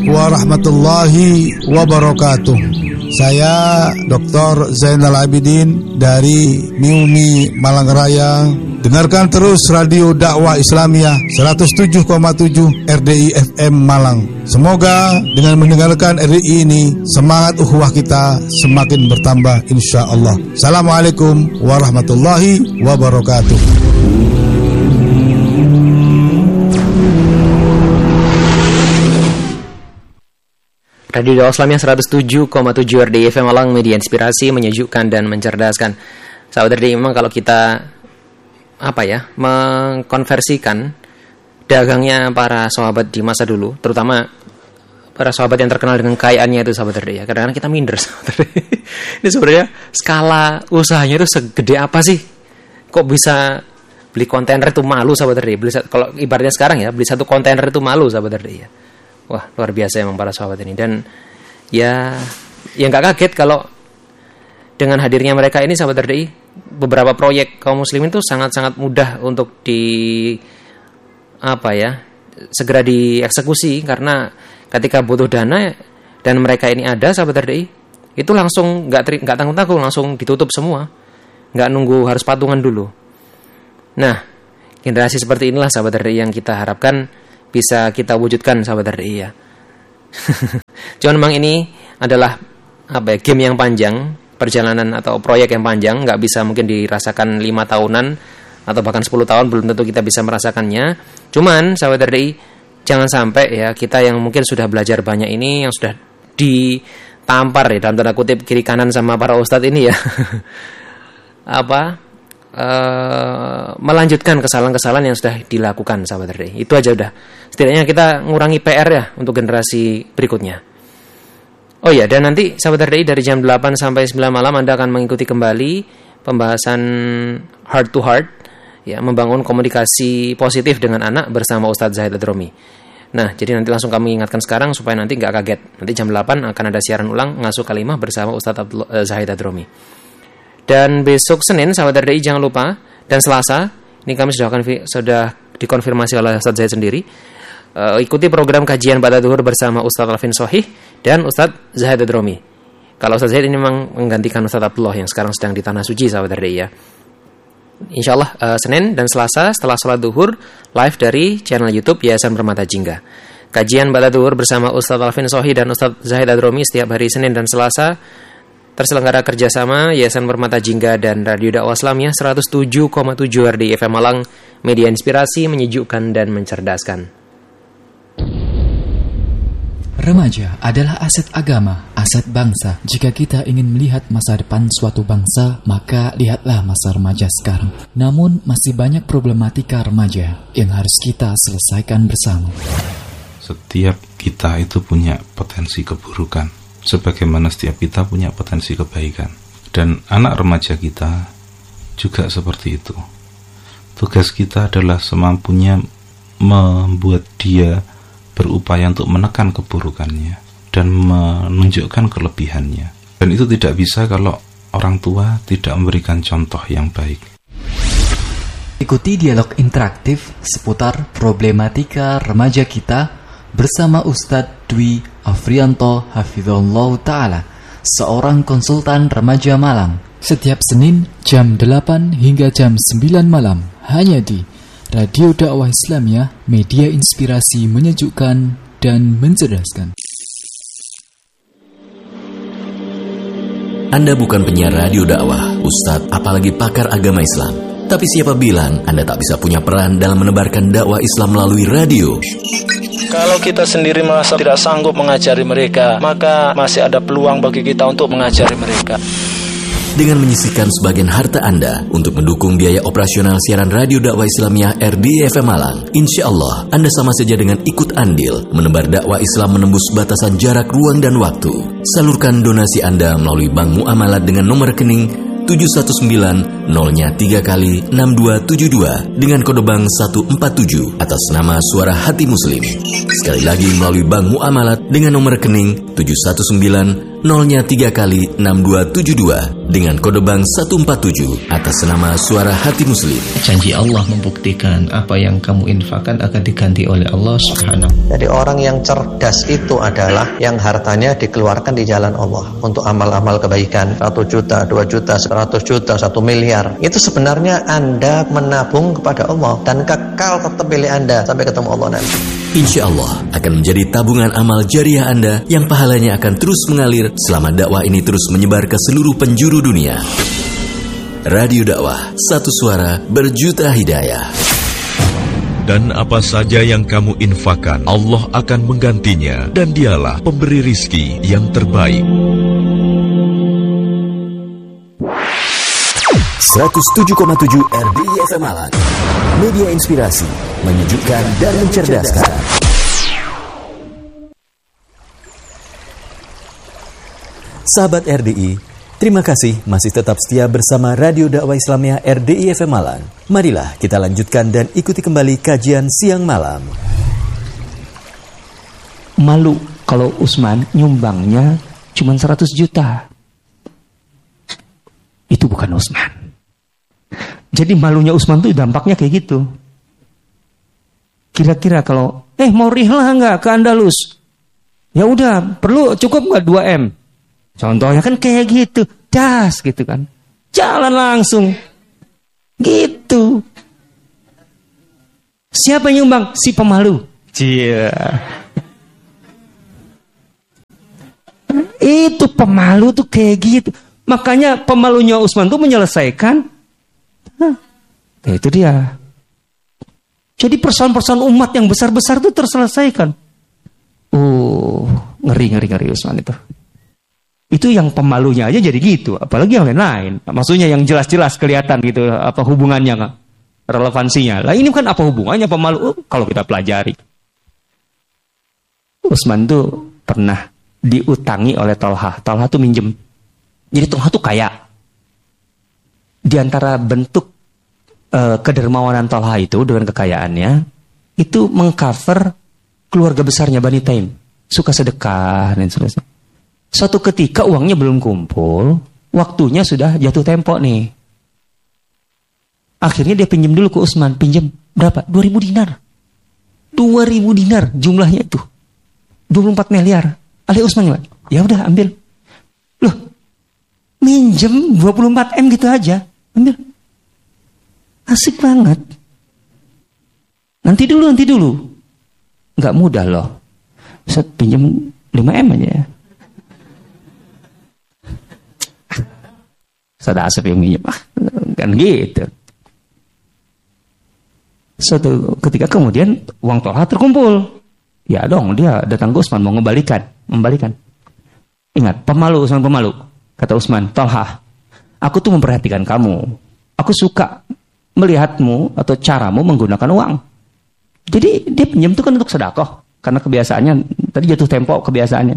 warahmatullahi wabarakatuh. Saya Dr. Zainal Abidin dari MIUMI Malang Raya. Dengarkan terus Radio Dakwah Islamiyah 107,7 RDI FM Malang. Semoga dengan mendengarkan RDI ini semangat ukhuwah kita semakin bertambah insyaallah. Assalamualaikum warahmatullahi wabarakatuh. Radio Dakwah Islamiyah 107,7 RDI FM Malang, media inspirasi, menyejukkan dan mencerdaskan. Sahabat RDI, memang kalau kita mengkonversikan dagangnya para sahabat di masa dulu, terutama para sahabat yang terkenal dengan kekayaannya itu, sahabat RDI, kadang-kadang kita minder, sahabat RDI. Ini sebenarnya skala usahanya itu segede apa sih? Kok bisa beli kontainer itu malu, sahabat RDI? Kalau ibaratnya sekarang ya, beli satu kontainer itu malu, sahabat RDI ya. Wah, luar biasa emang para sahabat ini. Dan ya nggak kaget kalau dengan hadirnya mereka ini, sahabat RDI, beberapa proyek kaum muslimin itu sangat-sangat mudah untuk segera dieksekusi, karena ketika butuh dana dan mereka ini ada, sahabat RDI, itu langsung nggak tanggung-tanggung, langsung ditutup semua, nggak nunggu harus patungan dulu. Nah, generasi seperti inilah, sahabat RDI, yang kita harapkan bisa kita wujudkan, sahabat RDI ya. Cuman memang ini adalah game yang panjang, perjalanan atau proyek yang panjang, nggak bisa mungkin dirasakan 5 tahunan atau bahkan 10 tahun, belum tentu kita bisa merasakannya. Cuman sahabat RDI, jangan sampai ya kita yang mungkin sudah belajar banyak ini, yang sudah ditampar ya dalam tanda kutip kiri kanan sama para ustadz ini ya, melanjutkan kesalahan-kesalahan yang sudah dilakukan, sahabat RDI. Itu aja udah. Setidaknya kita ngurangi PR ya untuk generasi berikutnya. Oh ya, dan nanti sahabat RDI dari jam 8 sampai 9 malam Anda akan mengikuti kembali pembahasan heart to heart ya, membangun komunikasi positif dengan anak bersama Ustadz Zahid Adromi. Nah, jadi nanti langsung kami ingatkan sekarang supaya nanti nggak kaget. Nanti jam 8 akan ada siaran ulang ngasuh kalimah bersama Ustadz Zahid Adromi. Dan besok Senin, sahabat RDI, jangan lupa, dan Selasa, ini kami sudah dikonfirmasi oleh Ustadz Zaid sendiri, ikuti program kajian pada duhur bersama Ustadz Alvin Sohih dan Ustadz Zahid Adromi. Kalau Ustadz Zaid ini memang menggantikan Ustadz Abdullah yang sekarang sedang di Tanah Suci, sahabat RDI ya. InsyaAllah Senin dan Selasa setelah sholat duhur, live dari channel YouTube Yayasan Permata Jingga. Kajian pada duhur bersama Ustadz Alvin Sohih dan Ustadz Zahid Adromi setiap hari Senin dan Selasa, terselenggara kerjasama Yayasan Permata Jingga dan Radio Dakwah Islamiyah 107,7 RDI FM Malang, media inspirasi, menyejukkan dan mencerdaskan. Remaja adalah aset agama, aset bangsa. Jika kita ingin melihat masa depan suatu bangsa, maka lihatlah masa remaja sekarang. Namun masih banyak problematika remaja yang harus kita selesaikan bersama. Setiap kita itu punya potensi keburukan, sebagaimana setiap kita punya potensi kebaikan. Dan anak remaja kita juga seperti itu. Tugas kita adalah semampunya membuat dia berupaya untuk menekan keburukannya dan menunjukkan kelebihannya. Dan itu tidak bisa kalau orang tua tidak memberikan contoh yang baik. Ikuti dialog interaktif seputar problematika remaja kita bersama Ustadz Dwi Afrianto Hafizullah Ta'ala, seorang konsultan remaja Malang, setiap Senin jam 8 hingga jam 9 malam, hanya di Radio Dakwah Islamiyah, media inspirasi, menyejukkan dan mencerdaskan. Anda bukan penyiar radio dakwah, ustadz, apalagi pakar agama Islam. Tapi siapa bilang Anda tak bisa punya peran dalam menebarkan dakwah Islam melalui radio? Kalau kita sendiri merasa tidak sanggup mengajari mereka, maka masih ada peluang bagi kita untuk mengajari mereka. Dengan menyisihkan sebagian harta Anda untuk mendukung biaya operasional siaran Radio Dakwah Islamiyah RDI FM Malang, insya Allah Anda sama saja dengan ikut andil menebar dakwah Islam menembus batasan jarak, ruang, dan waktu. Salurkan donasi Anda melalui Bank Muamalat dengan nomor rekening 719 0-nya 3 kali 6272 dengan kode bank 147 atas nama Suara Hati Muslim. Sekali lagi melalui Bank Muamalat dengan nomor rekening 719 nolnya 3 kali 6272 dengan kode bank 147 atas nama Suara Hati Muslim. Janji Allah membuktikan apa yang kamu infakkan akan diganti oleh Allah Subhanahu. Jadi orang yang cerdas itu adalah yang hartanya dikeluarkan di jalan Allah untuk amal-amal kebaikan. 1 juta, 2 juta, 100 juta, 1 miliar. Itu sebenarnya Anda menabung kepada Allah dan kekal tetap milik Anda sampai ketemu Allah nanti. Insya Allah akan menjadi tabungan amal jariah Anda yang pahalanya akan terus mengalir selama dakwah ini terus menyebar ke seluruh penjuru dunia. Radio Dakwah, satu suara berjuta hidayah. Dan apa saja yang kamu infakkan, Allah akan menggantinya, dan dialah pemberi rizki yang terbaik. 107,7 RDI FM Malang. Media inspirasi, menyejukkan dan mencerdaskan. Sahabat RDI, terima kasih masih tetap setia bersama Radio Dakwah Islamiyah RDI FM Malang. Marilah kita lanjutkan dan ikuti kembali kajian siang malam. Malu kalau Usman nyumbangnya cuma 100 juta. Itu bukan Usman. Jadi malunya Usman tuh dampaknya kayak gitu. Kira-kira kalau mau rihlah nggak ke Andalus? Ya udah, perlu cukup nggak 2M? Contohnya kan kayak gitu, das gitu kan, jalan langsung, gitu. Siapa yang nyumbang? Si pemalu. Cia. Itu pemalu tuh kayak gitu. Makanya pemalunya Usman tuh menyelesaikan. Nah, itu dia. Jadi persoalan-persoalan umat yang besar-besar itu terselesaikan. Ngeri Usman itu. Itu yang pemalunya aja jadi gitu, apalagi yang lain-lain. Maksudnya yang jelas-jelas kelihatan gitu apa hubungannya, relevansinya. Lah ini kan apa hubungannya pemalu? Kalau kita pelajari. Usman tuh pernah diutangi oleh Tolha. Tolha tuh minjem. Jadi Tolha tuh kaya. Di antara bentuk kedermawanan Tolha itu dengan kekayaannya, itu mengcover keluarga besarnya Bani Taim. Suka sedekah dan sebagainya. Suatu ketika uangnya belum kumpul, waktunya sudah jatuh tempo nih. Akhirnya dia pinjam dulu ke Usman. Pinjam berapa? 2.000 dinar. 2.000 dinar jumlahnya itu. 24 miliar. Oleh Usman, ya udah ambil. Loh, minjem 24M gitu aja. Ambil. Asik banget. Nanti dulu. Nggak mudah loh. Ustaz pinjam 5M aja ya. Ustaz Asep yang minjem. Kan gitu. Suatu ketika kemudian uang Tolha terkumpul. Ya dong, dia datang ke Usman mau membalikan. Ingat, Usman pemalu. Kata Usman, Tolha, aku tuh memperhatikan kamu. Aku suka melihatmu atau caramu menggunakan uang. Jadi dia pinjam itu kan untuk sedekah. Karena kebiasaannya, tadi jatuh tempo kebiasaannya.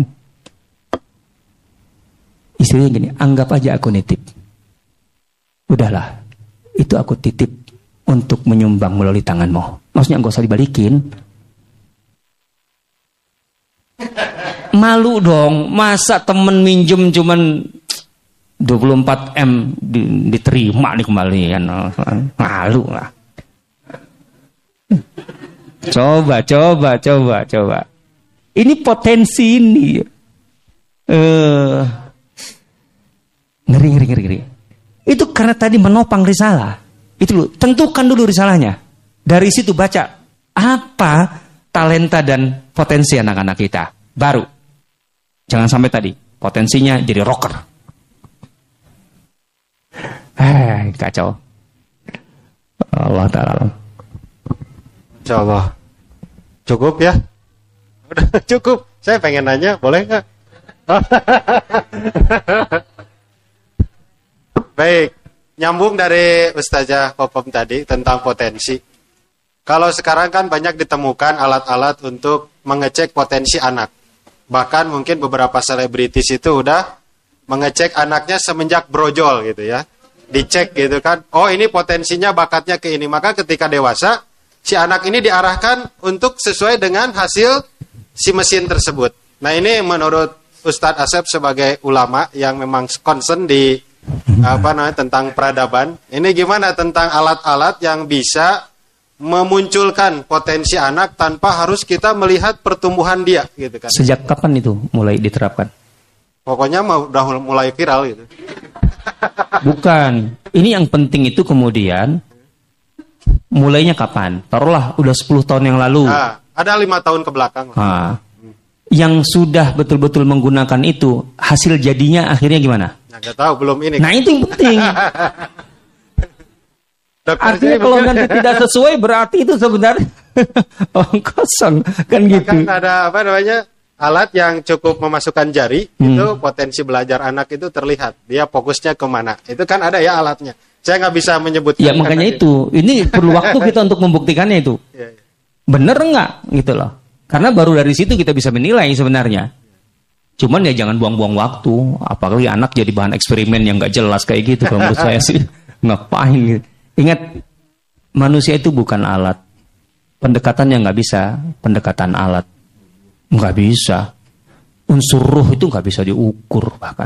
Istrinya gini, anggap aja aku nitip. Udahlah, itu aku titip untuk menyumbang melalui tanganmu. Maksudnya enggak usah dibalikin. Malu dong, masa temen minjem cuman 24M diterima nih kembalian. Malu lah. Coba. Ini potensi ini. Ngeri. Itu karena tadi menopang risalah. Itu loh, tentukan dulu risalahnya. Dari situ baca apa talenta dan potensi anak-anak kita. Baru. Jangan sampai tadi potensinya jadi rocker. Kacau. Allah Ta'ala. Insyaallah. Cukup ya? Udah cukup. Saya pengen nanya, boleh nggak? Baik, nyambung dari Ustazah Popom tadi tentang potensi. Kalau sekarang kan banyak ditemukan alat-alat untuk mengecek potensi anak. Bahkan mungkin beberapa selebritis itu udah mengecek anaknya semenjak brojol gitu ya. Dicek gitu kan, oh ini potensinya bakatnya ke ini. Maka ketika dewasa, si anak ini diarahkan untuk sesuai dengan hasil si mesin tersebut. Nah ini menurut Ustadz Asep sebagai ulama yang memang concern di tentang peradaban. Ini gimana tentang alat-alat yang bisa memunculkan potensi anak tanpa harus kita melihat pertumbuhan dia gitu kan. Sejak kapan itu mulai diterapkan? Pokoknya udah mulai viral gitu. Bukan. Ini yang penting itu kemudian mulainya kapan? Taruhlah udah 10 tahun yang lalu. Nah, ada 5 tahun ke belakang. Nah, yang sudah betul-betul menggunakan itu, hasil jadinya akhirnya gimana? Nah, nggak tahu, belum ini. Nah, itu yang penting. Artinya kalau nanti tidak sesuai berarti itu sebenarnya kosong kan gitu. Kan ada alat yang cukup memasukkan jari itu potensi belajar anak itu terlihat. Dia fokusnya kemana? Itu kan ada ya alatnya. Saya nggak bisa menyebutkan. Ya makanya itu. Ini perlu waktu kita untuk membuktikannya itu. Ya. Bener nggak gitu loh. Karena baru dari situ kita bisa menilai sebenarnya. Cuman ya jangan buang-buang waktu. Apalagi anak jadi bahan eksperimen yang nggak jelas kayak gitu. Kalau menurut saya sih ngapain gitu. Ingat, manusia itu bukan alat. Pendekatan yang nggak bisa, pendekatan alat. Nggak bisa. Unsur ruh itu nggak bisa diukur bahkan.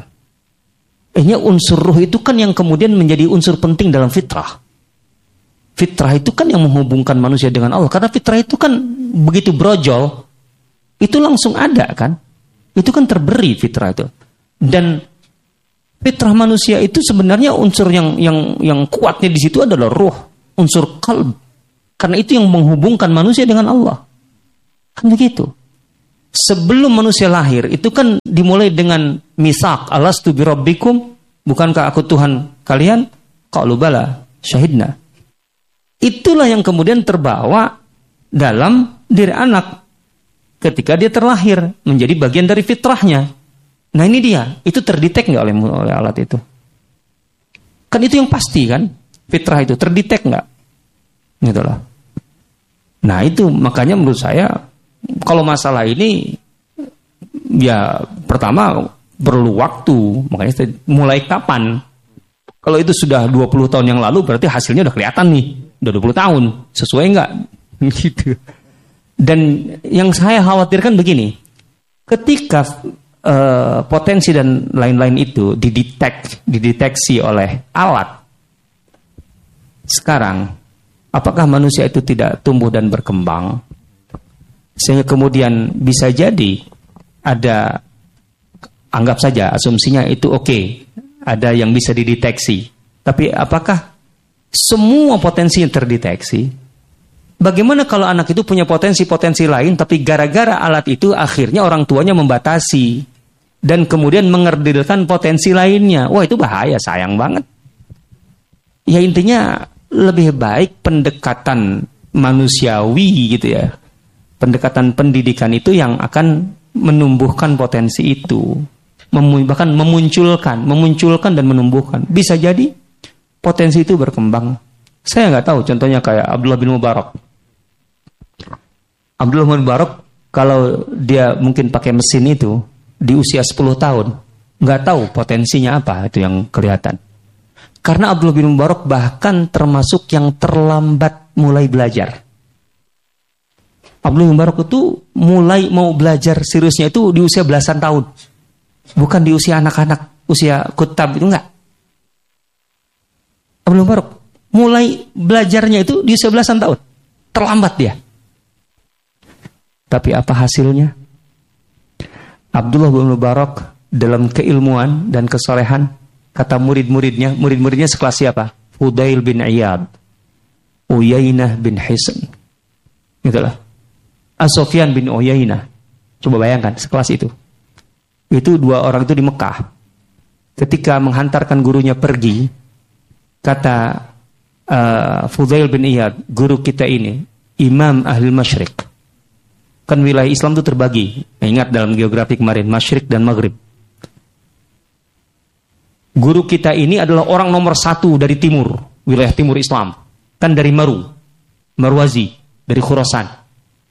Unsur ruh itu kan yang kemudian menjadi unsur penting dalam fitrah. Fitrah itu kan yang menghubungkan manusia dengan Allah. Karena fitrah itu kan begitu brojol, itu langsung ada kan. Itu kan terberi fitrah itu. Dan fitrah manusia itu sebenarnya unsur yang kuatnya di situ adalah ruh, unsur qalb. Karena itu yang menghubungkan manusia dengan Allah. Kan begitu. Sebelum manusia lahir itu kan dimulai dengan misak, alastu birabbikum, bukankah aku Tuhan kalian? Qalu bala, syahidna. Itulah yang kemudian terbawa dalam diri anak ketika dia terlahir menjadi bagian dari fitrahnya. Nah ini dia, itu terdetek nggak oleh alat itu? Kan itu yang pasti kan, fitrah itu terdetek nggak? Gitu loh. Nah itu makanya menurut saya kalau masalah ini ya pertama perlu waktu, makanya mulai kapan? Kalau itu sudah 20 tahun yang lalu berarti hasilnya udah kelihatan nih, udah 20 tahun, sesuai nggak? Gitu. Dan yang saya khawatirkan begini, ketika potensi dan lain-lain itu dideteksi oleh alat. Sekarang, apakah manusia itu tidak tumbuh dan berkembang? Sehingga kemudian bisa jadi ada, anggap saja asumsinya itu oke, ada yang bisa dideteksi. Tapi apakah semua potensi yang terdeteksi? Bagaimana kalau anak itu punya potensi-potensi lain, tapi gara-gara alat itu akhirnya orang tuanya membatasi dan kemudian mengerdilkan potensi lainnya? Wah itu bahaya, sayang banget. Ya intinya lebih baik pendekatan manusiawi gitu ya. Pendekatan pendidikan itu yang akan menumbuhkan potensi itu. Bahkan memunculkan dan menumbuhkan. Bisa jadi potensi itu berkembang. Saya nggak tahu, contohnya kayak Abdullah bin Mubarak. Abdullah bin Mubarak kalau dia mungkin pakai mesin itu di usia 10 tahun, nggak tahu potensinya apa itu yang kelihatan. Karena Abdullah bin Mubarak bahkan termasuk yang terlambat mulai belajar. Abdullah bin Mubarak itu mulai mau belajar seriusnya itu di usia belasan tahun. Bukan di usia anak-anak, usia kutab itu enggak. Abdullah bin Mubarak mulai belajarnya itu di usia belasan tahun. Terlambat dia. Tapi apa hasilnya? Abdullah bin Mubarak dalam keilmuan dan kesolehan, kata murid-muridnya sekelas siapa? Fudail bin Iyad, Uyainah bin Hisn. Itulah. As-Sufyan bin Uyainah. Coba bayangkan sekelas itu. Itu dua orang itu di Mekah. Ketika menghantarkan gurunya pergi, kata Fudail bin Iyad, guru kita ini Imam Ahli Masyriq. Kan wilayah Islam itu terbagi. Ingat dalam geografi kemarin, Masyriq dan Maghrib. Guru kita ini adalah orang nomor 1 dari timur, wilayah timur Islam. Kan dari Marwazi, dari Khurasan.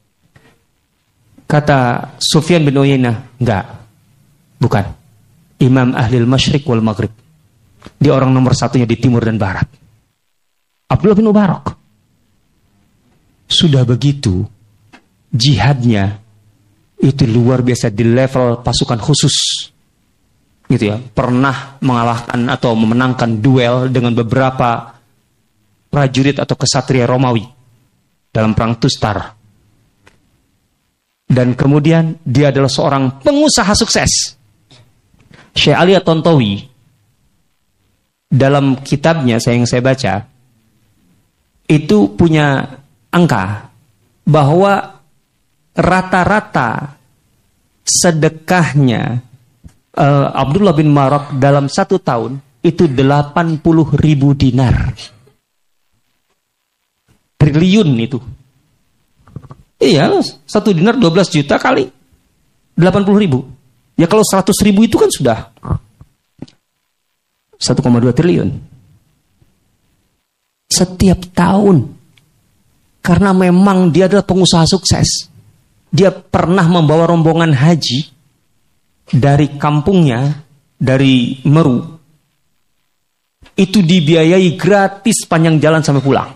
Kata Sufyan bin Uyainah, enggak, bukan. Imam Ahlil Masyriq wal Maghrib. Dia orang nomor 1-nya di timur dan barat. Abdullah bin Mubarak. Sudah begitu, jihadnya itu luar biasa di level pasukan khusus. Gitu ya, pernah mengalahkan atau memenangkan duel dengan beberapa prajurit atau kesatria Romawi dalam perang Tustar. Dan kemudian dia adalah seorang pengusaha sukses. Syekh Ali At-Tantawi dalam kitabnya yang saya baca itu punya angka bahwa rata-rata sedekahnya Abdullah bin Marok dalam 1 tahun itu 80.000 dinar. Triliun itu. Iya, 1 dinar 12 juta kali 80.000. Ya kalau 100.000 itu kan sudah 1,2 triliun. Setiap tahun. Karena memang dia adalah pengusaha sukses. Dia pernah membawa rombongan haji dari kampungnya, dari Meru, itu dibiayai gratis panjang jalan sampai pulang.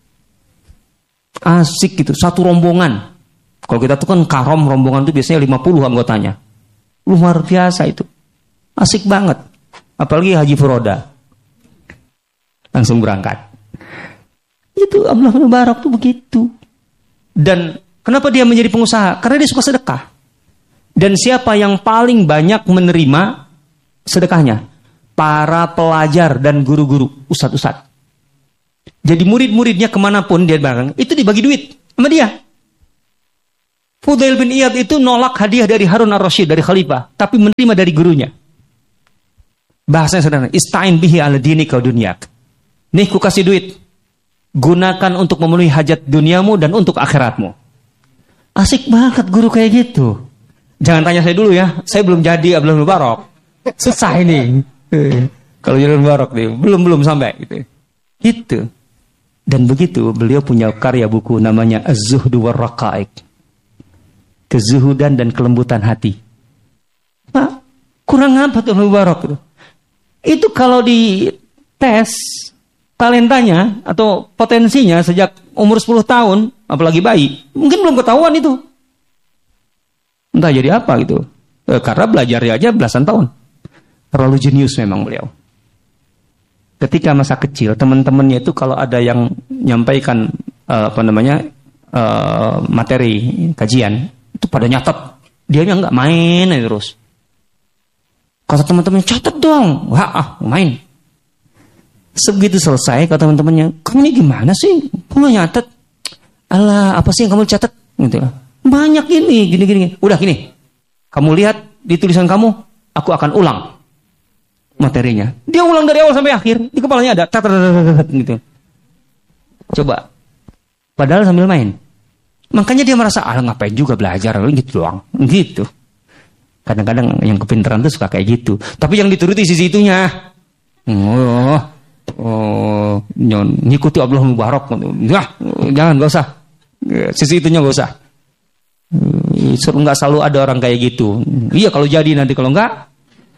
Asik gitu, satu rombongan. Kalau kita tuh kan karom, rombongan itu biasanya 50 anggotanya. Luar biasa itu. Asik banget. Apalagi Haji Furoda. Langsung berangkat. Itu Abdullah bin Mubarak tuh begitu. Dan kenapa dia menjadi pengusaha? Karena dia suka sedekah. Dan siapa yang paling banyak menerima sedekahnya? Para pelajar dan guru-guru, ustadz-ustadz. Jadi murid-muridnya kemanapun dia bareng, itu dibagi duit sama dia. Fudail bin Iyad itu nolak hadiah dari Harun ar-Rasyid, dari khalifah, tapi menerima dari gurunya. Bahasanya sederhana, istain bihi ala dinika wa dunyak. Nih ku kasih duit, gunakan untuk memenuhi hajat duniamu dan untuk akhiratmu. Asik banget guru kayak gitu. Jangan tanya saya dulu ya, saya belum jadi Abdullah bin Mubarak. Susah ini. Kalau jadi Mubarak nih, belum sampai gitu. Gitu. Dan begitu beliau punya karya buku namanya Az-Zuhdu war Raqaiq. Kezuhudan dan kelembutan hati. Pak, kurang apa tuh Mubarak itu? Itu kalau di tes talentanya atau potensinya sejak umur 10 tahun, apalagi bayi, mungkin belum ketahuan itu. Entah jadi apa gitu. Karena belajarnya aja belasan tahun. Terlalu jenius memang beliau. Ketika masa kecil, teman-temannya itu kalau ada yang nyampaikan materi kajian, itu pada nyatet. Dia nggak main aja terus. Kata teman-temannya, catat dong. Wah, main. Sebegitu selesai, kata teman-temannya, kamu ini gimana sih? Kamu nyatet? Alah, apa sih yang kamu catat? Gitu. Banyak ini, gini. Udah gini, kamu lihat di tulisan kamu, aku akan ulang materinya. Dia ulang dari awal sampai akhir, di kepalanya ada gitu. Coba, padahal sambil main. Makanya dia merasa, ngapain juga belajar, gitu doang. Gitu. Kadang-kadang yang kepintaran tuh suka kayak gitu. Tapi yang dituruti sisi itunya. Ngikuti Abdullah bin Mubarak. Jangan, gak usah. Sisi itunya gak usah. Nggak selalu ada orang kayak gitu. Iya kalau jadi, nanti kalau enggak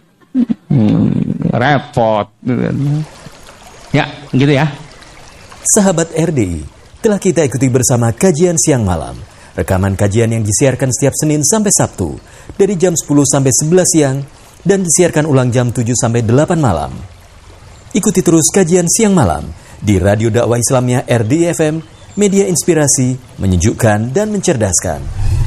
repot. Ya gitu ya. Sahabat RDI, telah kita ikuti bersama kajian siang malam. Rekaman kajian yang disiarkan setiap Senin sampai Sabtu dari jam 10 sampai 11 siang dan disiarkan ulang jam 7 sampai 8 malam. Ikuti terus kajian siang malam di Radio Dakwah Islamiyah RDI FM, media inspirasi, menyejukkan dan mencerdaskan.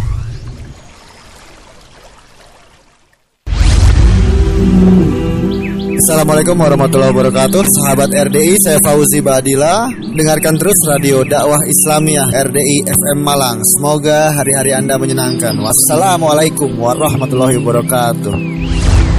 Assalamualaikum warahmatullahi wabarakatuh. Sahabat RDI, saya Fauzi Badila. Dengarkan terus Radio Dakwah Islamiyah RDI FM Malang. Semoga hari-hari Anda menyenangkan. Wassalamualaikum warahmatullahi wabarakatuh.